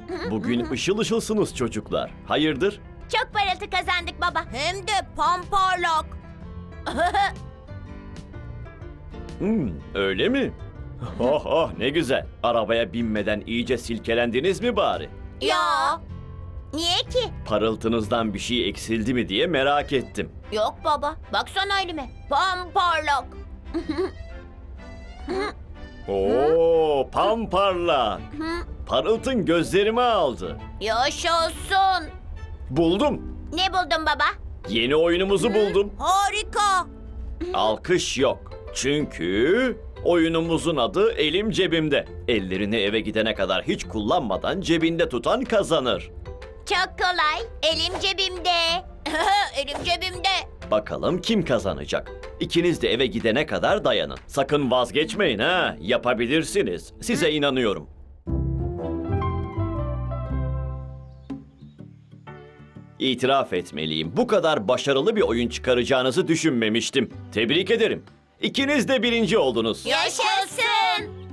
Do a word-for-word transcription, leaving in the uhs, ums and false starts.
Bugün ışıl ışılsınız çocuklar. Hayırdır? Çok parıltı kazandık baba. Hem de pamparlak. Hmm, öyle mi? Oh oh ne güzel. Arabaya binmeden iyice silkelendiniz mi bari? Ya. Niye ki? Parıltınızdan bir şey eksildi mi diye merak ettim. Yok baba. Baksana elime. Pamparlak. Oo, pamparlak. Parıltın gözlerimi aldı. Yaşasın. Buldum. Ne buldun baba? Yeni oyunumuzu buldum. Harika. Alkış yok. Çünkü oyunumuzun adı Elim Cebimde. Ellerini eve gidene kadar hiç kullanmadan cebinde tutan kazanır. Çok kolay. Elim cebimde. Elim cebimde. Bakalım kim kazanacak? İkiniz de eve gidene kadar dayanın. Sakın vazgeçmeyin ha. Yapabilirsiniz. Size inanıyorum. İtiraf etmeliyim. Bu kadar başarılı bir oyun çıkaracağınızı düşünmemiştim. Tebrik ederim. İkiniz de birinci oldunuz. Yaşasın.